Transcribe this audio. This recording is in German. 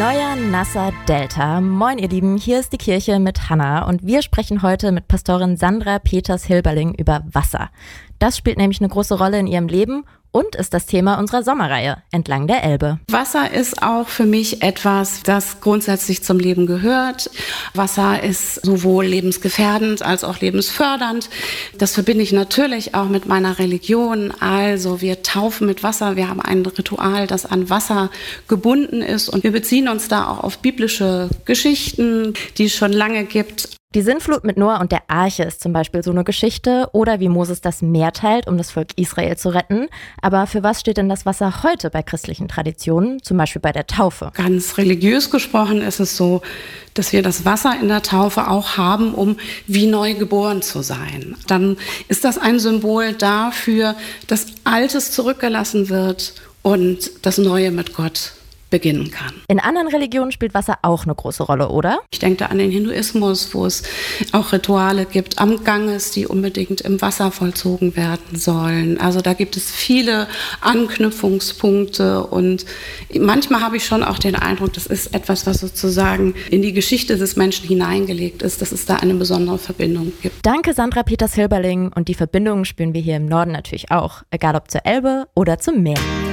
Neuer nasser Delta. Moin ihr Lieben, hier ist die Kirche mit Hannah und wir sprechen heute mit Pastorin Sandra Peters-Hilberling über Wasser. Das spielt nämlich eine große Rolle in ihrem Leben und ist das Thema unserer Sommerreihe entlang der Elbe. Wasser ist auch für mich etwas, das grundsätzlich zum Leben gehört. Wasser ist sowohl lebensgefährdend als auch lebensfördernd. Das verbinde ich natürlich auch mit meiner Religion. Also wir taufen mit Wasser, wir haben ein Ritual, das an Wasser gebunden ist und wir beziehen uns da auch auf biblische Geschichten, die es schon lange gibt. Die Sintflut mit Noah und der Arche ist zum Beispiel so eine Geschichte oder wie Moses das Meer teilt, um das Volk Israel zu retten. Aber für was steht denn das Wasser heute bei christlichen Traditionen, zum Beispiel bei der Taufe? Ganz religiös gesprochen ist es so, dass wir das Wasser in der Taufe auch haben, um wie neu geboren zu sein. Dann ist das ein Symbol dafür, dass Altes zurückgelassen wird und das Neue mit Gott beginnen kann. In anderen Religionen spielt Wasser auch eine große Rolle, oder? Ich denke da an den Hinduismus, wo es auch Rituale gibt am Ganges, die unbedingt im Wasser vollzogen werden sollen. Also da gibt es viele Anknüpfungspunkte und manchmal habe ich schon auch den Eindruck, das ist etwas, was sozusagen in die Geschichte des Menschen hineingelegt ist, dass es da eine besondere Verbindung gibt. Danke Sandra Peters-Hilberling und die Verbindungen spüren wir hier im Norden natürlich auch, egal ob zur Elbe oder zum Meer.